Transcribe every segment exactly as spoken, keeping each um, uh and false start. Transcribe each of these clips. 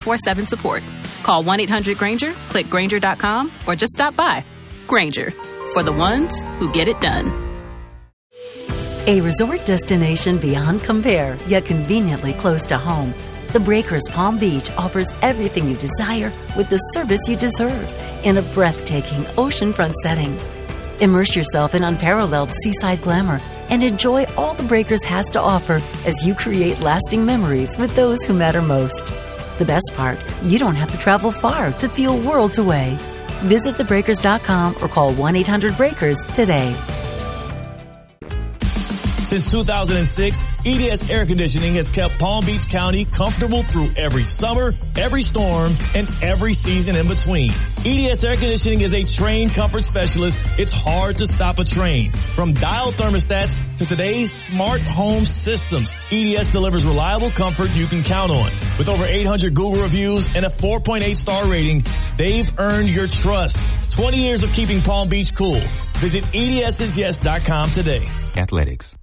four seven support. Call one eight hundred Granger, click Granger dot com, or just stop by. Granger, for the ones who get it done. A resort destination beyond compare, yet conveniently close to home. The Breakers Palm Beach offers everything you desire with the service you deserve in a breathtaking oceanfront setting. Immerse yourself in unparalleled seaside glamour and enjoy all the Breakers has to offer as you create lasting memories with those who matter most. The best part, you don't have to travel far to feel worlds away. Visit the breakers dot com or call one eight hundred breakers today. Since two thousand six, E D S Air Conditioning has kept Palm Beach County comfortable through every summer, every storm, and every season in between. E D S Air Conditioning is a trained comfort specialist. It's hard to stop a train. From dial thermostats to today's smart home systems, E D S delivers reliable comfort you can count on. With over eight hundred Google reviews and a four point eight star rating, they've earned your trust. twenty years of keeping Palm Beach cool. Visit E D S is yes dot com today. Athletics.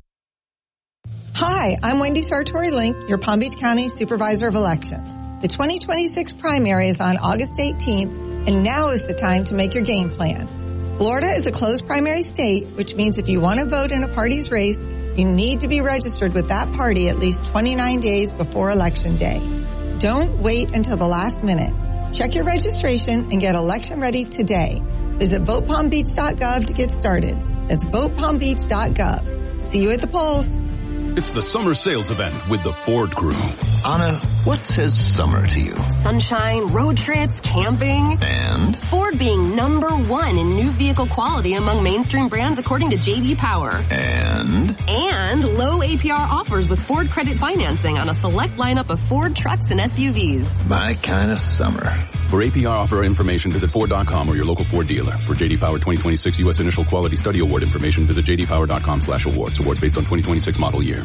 Hi, I'm Wendy Sartori-Link, your Palm Beach County Supervisor of Elections. The twenty twenty-six primary is on August eighteenth, and now is the time to make your game plan. Florida is a closed primary state, which means if you want to vote in a party's race, you need to be registered with that party at least twenty-nine days before Election Day. Don't wait until the last minute. Check your registration and get election ready today. Visit vote palm beach dot gov to get started. That's vote palm beach dot gov. See you at the polls. It's the summer sales event with the Ford Crew. Anna, what says summer to you? Sunshine, road trips, camping. And? Ford being number one in new vehicle quality among mainstream brands according to J D Power. And? And low A P R offers with Ford credit financing on a select lineup of Ford trucks and S U Vs. My kind of summer. For A P R offer information, visit Ford dot com or your local Ford dealer. For J D Power twenty twenty-six U S Initial Quality Study Award information, visit j d power dot com slash awards. Awards based on twenty twenty-six model year.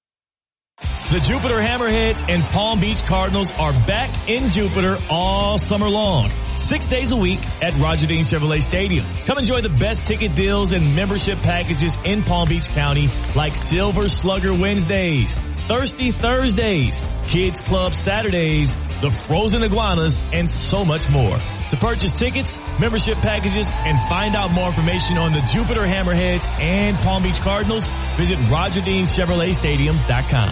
The Jupiter Hammerheads and Palm Beach Cardinals are back in Jupiter all summer long. Six days a week at Roger Dean Chevrolet Stadium. Come enjoy the best ticket deals and membership packages in Palm Beach County, like Silver Slugger Wednesdays, Thirsty Thursdays, Kids Club Saturdays, the Frozen Iguanas, and so much more. To purchase tickets, membership packages, and find out more information on the Jupiter Hammerheads and Palm Beach Cardinals, visit roger dean chevrolet stadium dot com.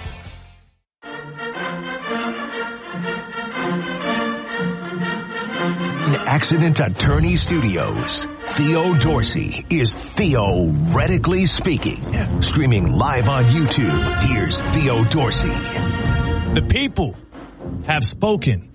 Accident Attorney Studios. Theo Dorsey is theoretically speaking. Streaming live on YouTube, here's Theo Dorsey. The people have spoken,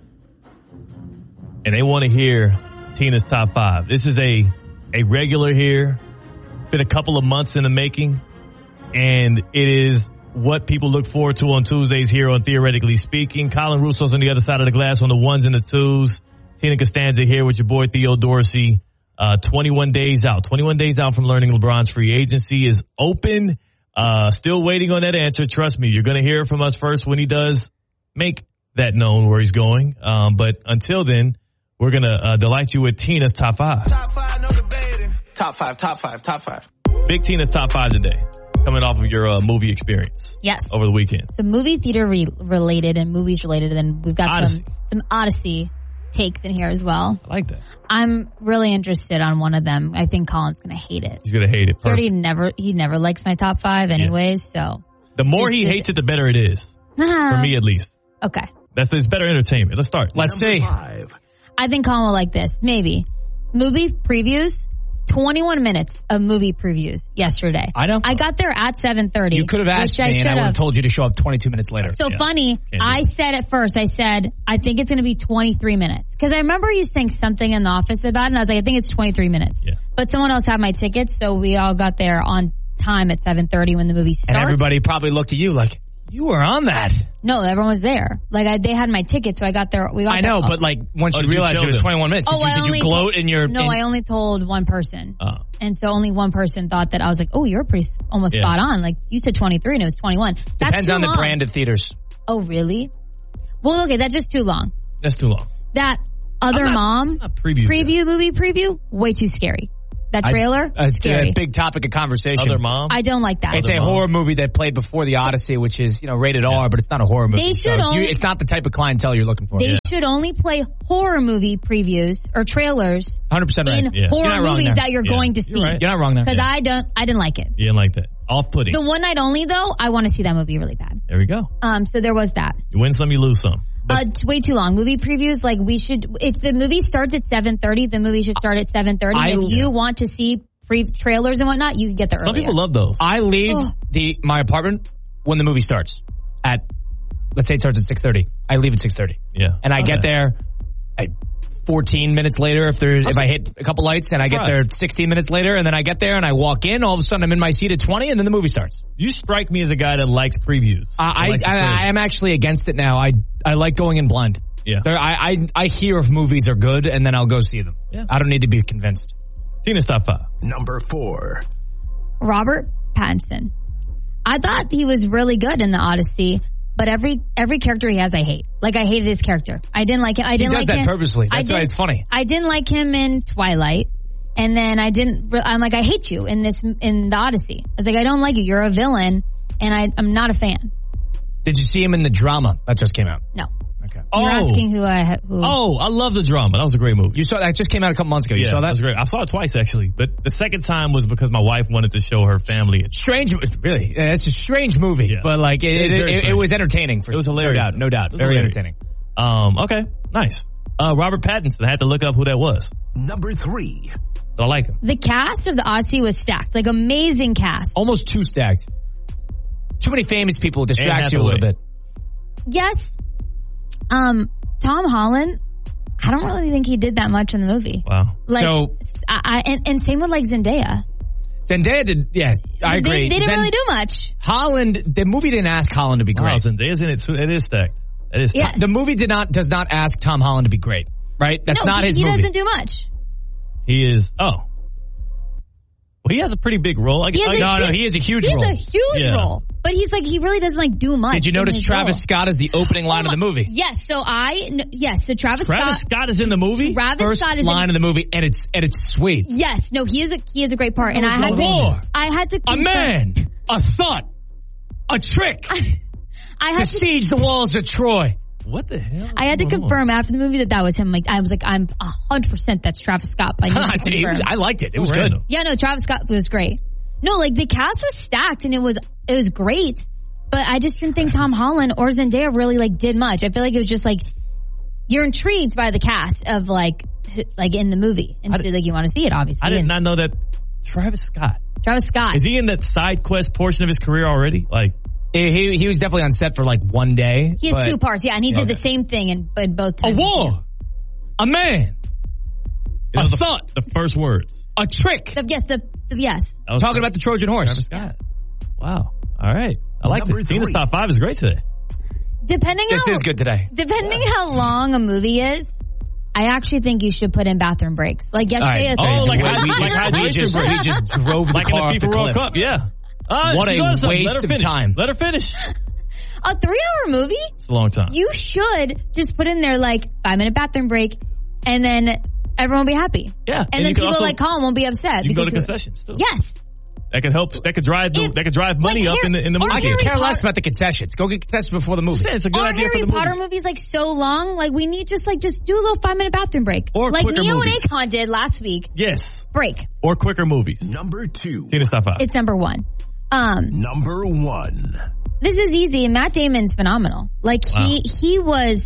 and they want to hear Tina's top five. This is a, a regular here. It's been a couple of months in the making, and it is what people look forward to on Tuesdays here on Theoretically Speaking. Colin Russo's on the other side of the glass on the ones and the twos. Tina Costanza here with your boy Theo Dorsey. Uh, twenty-one days out. twenty-one days out from learning LeBron's free agency is open. Uh, still waiting on that answer. Trust me, you're going to hear from us first when he does make that known where he's going. Um, but until then, we're going to uh, delight you with Tina's top five. Top five, no debating. Top five, top five, top five. Big Tina's top five today, coming off of your uh, movie experience. Yes. Over the weekend. So movie theater re- related and movies related, and we've got Odyssey. some some Odyssey takes in here as well. I like that. I'm really interested on one of them. I think Colin's going to hate it. He's going to hate it. He already never, he never likes my top five anyways, yeah. So. The more it's, he it's, hates it, the better it is. For me, at least. Okay. That's it's better entertainment. Let's start. Let's see. Five. I think Colin will like this. Maybe. Movie previews. twenty-one minutes of movie previews yesterday. I know. I got there at seven thirty. You could have asked me, I and I would have told you to show up twenty-two minutes later. So yeah. funny. I said at first, I said, I think it's going to be twenty-three minutes. Because I remember you saying something in the office about it, and I was like, I think it's twenty-three minutes. Yeah. But someone else had my tickets, so we all got there on time at seven thirty when the movie starts. And everybody probably looked at you like, you were on that. No, everyone was there. Like, I, they had my ticket, so I got there. We got I know, there. but like, once oh, you realized you it was them? twenty-one minutes, did, oh, you, I did only you gloat told, in your... No, in, I only told one person. Oh. And so only one person thought that I was like, oh, you're pretty almost yeah. spot on. Like, you said twenty-three and it was twenty-one. That's Depends too on long. the brand of theaters. Oh, really? Well, okay, that's just too long. That's too long. That other I'm not, mom I'm not preview, preview movie preview, way too scary. That trailer? I, it's Scary. a big topic of conversation. Other Mom? I don't like that. It's Other a Mom. horror movie that played before the Odyssey, which is, you know, rated yeah. R, but it's not a horror movie. They should so it's, only, you, it's not the type of clientele you're looking for. They yeah. should only play horror movie previews or trailers one hundred percent right. in yeah. horror movies there. that you're yeah. going to see. You're, right. you're not wrong there. Because yeah. I don't, I didn't like it. You didn't like that. Off-putting. The one night only, though, I want to see that movie really bad. There we go. Um, so there was that. You win some, you lose some. Uh, t- way too long. Movie previews, like we should, if the movie starts at seven thirty, the movie should start at seven thirty. I, if you yeah. want to see free trailers and whatnot, you can get there Some earlier. people love those. I leave Oh. the my apartment when the movie starts at, let's say it starts at six thirty. I leave at six thirty. Yeah. And I okay. get there at fourteen minutes later if there if I hit a couple lights, and I get there sixteen minutes later, and then I get there and I walk in, all of a sudden I'm in my seat at twenty, and then the movie starts. You strike me as a guy that likes previews. I likes I, I, I am actually against it now. I I like going in blind. Yeah. There, I, I I hear if movies are good, and then I'll go see them. Yeah. I don't need to be convinced. Tina's top five. Number four. Robert Pattinson. I thought he was really good in the Odyssey, but every every character he has, I hate. Like I hated his character. I didn't like it. I He didn't does like that him. purposely. I That's why did- it's funny. I didn't like him in Twilight, and then I didn't. re- I'm like, I hate you in this in the Odyssey. I was like, I don't like you. You're a villain, and I, I'm not a fan. Did you see him in the drama that just came out? No. Okay. You're Oh. asking who I ha- who. Oh, I love the drama. That was a great movie. You saw that just came out a couple months ago. You yeah, saw that? That was great. I saw it twice actually, but the second time was because my wife wanted to show her family it. Strange, really. Yeah, it's a strange movie, Yeah. but like it, It is it, very it, it strange. was entertaining. For It was hilarious. No doubt, no doubt. It was Very hilarious. entertaining. Um, okay, nice. Uh, Robert Pattinson. I had to look up who that was. Number three. I like him. The cast of the Odyssey was stacked, like amazing cast. Almost too stacked. Too many famous people distracts you a Hathaway. little bit. Yes. Um, Tom Holland. I don't really think he did that much in the movie. Wow. Like, So- I, I and, and same with like Zendaya. Zendaya did, yeah, I They- agree. They, didn't Zen- really do much. Holland, the movie didn't ask Holland to be Wow, great. Zendaya's in it. So it is stacked. It is stacked. Yes. The movie did not does not ask Tom Holland to be great, right? That's no, not he, his he movie. doesn't do much. He is. Oh. Well, he has a pretty big role. Like, He has like, a no, no, huge- he is a huge He role. has a huge Yeah. role, but he's like he really doesn't like do much. Did you in notice his Travis role. Scott is the opening line Oh of the my- movie? Yes, so I kn- yes, so Travis, Travis Scott. Scott is in the movie. Travis First Scott is line in, of the movie, and it's and it's sweet. yes, no, he is a he is a great part, and I had A to war, I had to a confirm- man, a thought, a trick I to had to siege the walls of Troy. What the hell? I had to Hold on. confirm after the movie that that was him. Like I was like I'm a hundred percent that's Travis Scott. But I need to Dude, it was- confirm. I liked it. It was Oh, good. random. Yeah, no, Travis Scott was great. No, like the cast was stacked and it was it was great, but I just didn't think Tom Holland or Zendaya really like did much. I feel like it was just like you're intrigued by the cast of like h- like in the movie, and so like you want to see it. Obviously, I did And not know that. Travis Scott. Travis Scott. Is he in that side quest portion of his career already? Like, He, he he was definitely on set for like one day. He has but two parts, yeah, and he did Okay. the same thing in, in both A times. war, a man, you know, a the, thought, the first words. a trick. The, yes, the, the yes. I was Talking about the Trojan horse. Travis Scott. Wow. All right. I like Number it. Tina's three. top five is great today. Depending This how is good today. depending how long a movie is, I actually think you should put in bathroom breaks. Like yesterday, All right. Oh, The like way hyd- we like just- hydration we just, break. we just drove the Like in car off the the FIFA World cliff. Cup, yeah. Uh, What she a does something. waste Let her of finish. time. Let her finish. a three-hour movie, It's a long time. you should just put in there like five-minute bathroom break, and then everyone will be happy. Yeah. And, And then you can people also- like Colin won't be upset. You can go to because- concessions too. Yes. That could help. That could drive. The, If- that could drive money like up Harry- in the in the or movie. I Harry could care less Potter- about the concessions. Go get concessions before the movie. Yeah, it's a good Our idea Harry for the Potter movie. movies like so long, like we need just like just do a little five-minute bathroom break. Or like quicker Neo movies. and Akon did last week. Yes. Break. Or quicker movies. Number two. Tina's top five. It's number one. Um, Number one. this is easy. Matt Damon's phenomenal. Like he Wow. he was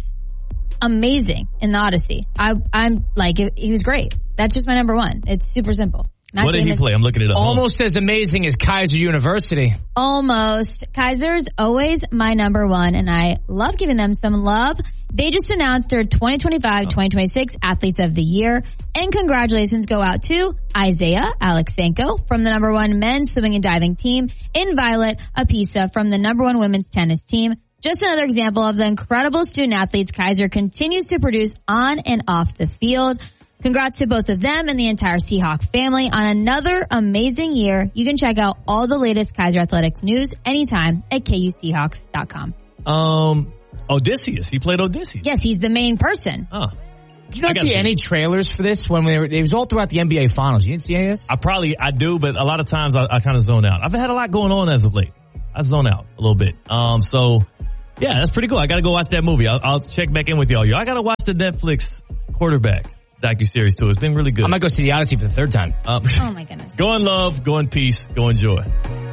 amazing in the Odyssey. I I'm like he was great. That's just my number one. It's super simple. Matt What did he Damon- play? I'm looking at it. Almost as amazing as Kaiser University. Almost. Kaiser's always my number one, and I love giving them some love. They just announced their twenty twenty-five twenty twenty-six Athletes of the Year, and congratulations go out to Isaiah Alexenko from the number one men's swimming and diving team, and Violet Apisa from the number one women's tennis team. Just another example of the incredible student athletes Kaiser continues to produce on and off the field. Congrats to both of them and the entire Seahawk family on another amazing year. You can check out all the latest Kaiser Athletics news anytime at K U Seahawks dot com. Um, Odysseus. He played Odysseus. Yes, he's the main person. Oh. Did you not see any trailers for this when we were, it was all throughout the N B A Finals? You didn't see any of this? I probably, I do, but a lot of times I, I kind of zone out. I've had a lot going on as of late. I zone out a little bit. Um, so, yeah, that's pretty cool. I got to go watch that movie. I'll, I'll check back in with y'all. Yo, I got to watch the Netflix quarterback docuseries too. It's been really good. I might go see The Odyssey for the third time. Um, oh, my goodness. Go in love, go in peace, go in joy.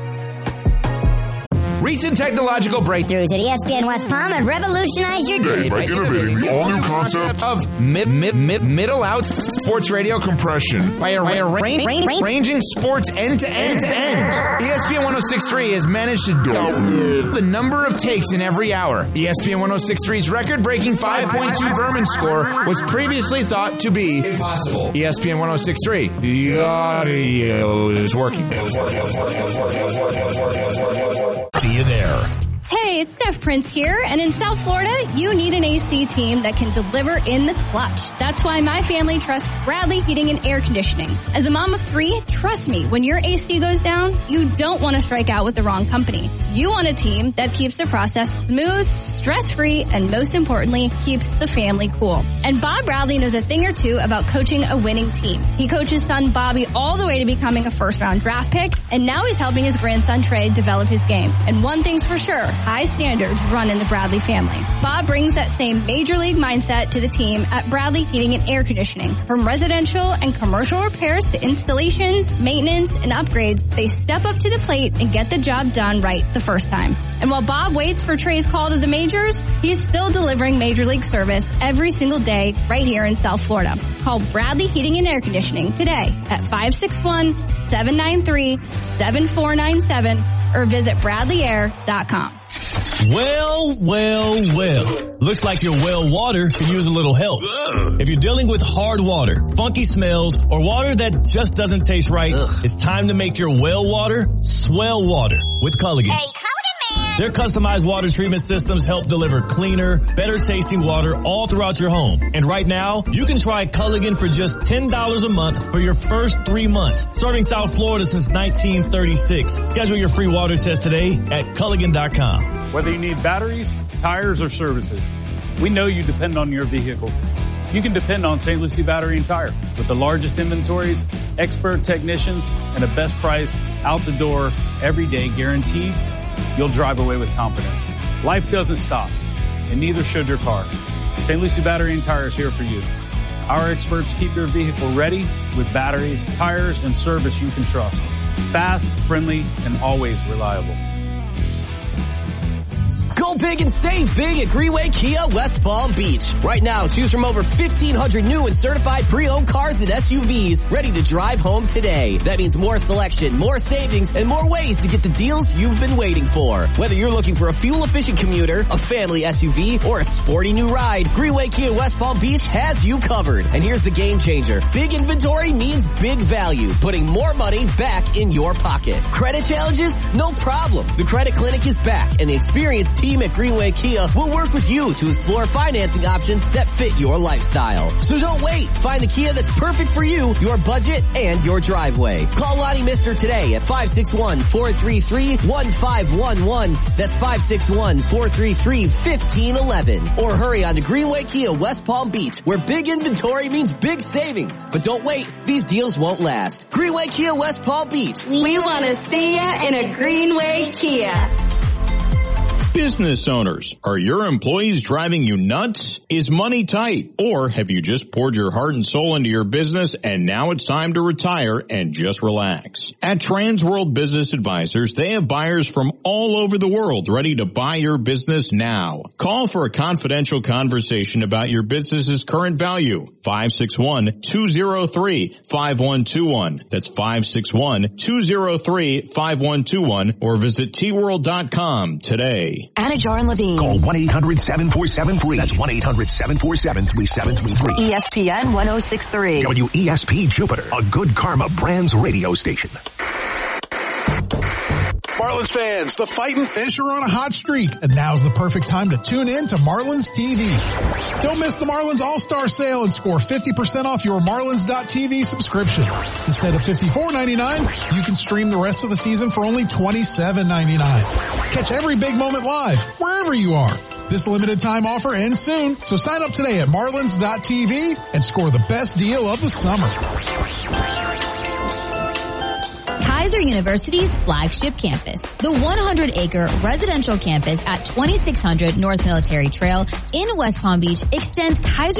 Recent technological breakthroughs at E S P N West Palm have revolutionized your day by innovating the all-new concept of mid, mid, mid, middle out sports radio compression by, by arra- arranging sports end to end to end. E S P N one oh six point three has managed to double the number of takes in every hour. E S P N one oh six point three's record-breaking five point two Berman score was previously thought to be impossible. E S P N one oh six point three, the audio is working. See you there. Hey, it's Steph Prince here, and in South Florida, you need an A C team that can deliver in the clutch. That's why my family trusts Bradley Heating and Air Conditioning. As a mom of three, trust me, when your A C goes down, you don't want to strike out with the wrong company. You want a team that keeps the process smooth, stress-free, and most importantly, keeps the family cool. And Bob Bradley knows a thing or two about coaching a winning team. He coached his son Bobby all the way to becoming a first-round draft pick, and now he's helping his grandson Trey develop his game. And one thing's for sure, high standards run in the Bradley family. Bob brings that same major league mindset to the team at Bradley Heating and Air Conditioning. From residential and commercial repairs to installations, maintenance, and upgrades, they step up to the plate and get the job done right the first time. And while Bob waits for Trey's call to the majors, he's still delivering major league service every single day right here in South Florida. Call Bradley Heating and Air Conditioning today at five six one, seven nine three, seven four nine seven or visit bradley air dot com. Well, well, well. Looks like your well water could use a little help. Ugh. If you're dealing with hard water, funky smells, or water that just doesn't taste right, Ugh. It's time to make your well water swell water with Culligan. Hey, Culligan, man! Their customized water treatment systems help deliver cleaner, better tasting water all throughout your home. And right now, you can try Culligan for just ten dollars a month for your first three months. Serving South Florida since nineteen thirty-six. Schedule your free water test today at Culligan dot com. Whether you need batteries, tires, or services, we know you depend on your vehicle. You can depend on Saint Lucie Battery and Tire. With the largest inventories, expert technicians, and the best price out the door every day guaranteed, you'll drive away with confidence. Life doesn't stop, and neither should your car. Saint Lucie Battery and Tire is here for you. Our experts keep your vehicle ready with batteries, tires, and service you can trust. Fast, friendly, and always reliable. Go big and save big at Greenway Kia West Palm Beach. Right now, choose from over fifteen hundred new and certified pre-owned cars and S U Vs ready to drive home today. That means more selection, more savings, and more ways to get the deals you've been waiting for. Whether you're looking for a fuel-efficient commuter, a family S U V, or a sporty new ride, Greenway Kia West Palm Beach has you covered. And here's the game changer. Big inventory means big value, putting more money back in your pocket. Credit challenges? No problem. The Credit Clinic is back, and the experienced team at Greenway Kia will work with you to explore financing options that fit your lifestyle. So don't wait. Find the Kia that's perfect for you, your budget, and your driveway. Call Lonnie Mister today at five six one, four three three, one five one one. That's five six one, four three three, one five one one. Or hurry on to Greenway Kia West Palm Beach, where big inventory means big savings. But don't wait. These deals won't last. Greenway Kia West Palm Beach. We want to see ya in a Greenway Kia. Business owners, are your employees driving you nuts? Is money tight? Or have you just poured your heart and soul into your business and now it's time to retire and just relax? At Transworld Business Advisors, they have buyers from all over the world ready to buy your business now. Call for a confidential conversation about your business's current value. five six one, two zero three, five one two one. That's five six one, two zero three, five one two one or visit T world dot com today. Anna Jar and Levine. Call one eight hundred, seven four seven, three. That's one eight hundred, seven four seven, three seven three three. E S P N one oh six point three. W E S P Jupiter, a Good Karma Brands radio station. Marlins fans, the Fightin' Fish are on a hot streak, and now's the perfect time to tune in to Marlins T V. Don't miss the Marlins All-Star Sale and score fifty percent off your Marlins dot T V subscription. Instead of fifty-four ninety-nine, you can stream the rest of the season for only twenty-seven ninety-nine. Catch every big moment live, wherever you are. This limited time offer ends soon, so sign up today at Marlins dot T V and score the best deal of the summer. Kaiser University's flagship campus, the one hundred acre residential campus at twenty-six hundred North Military Trail in West Palm Beach, extends Kaiser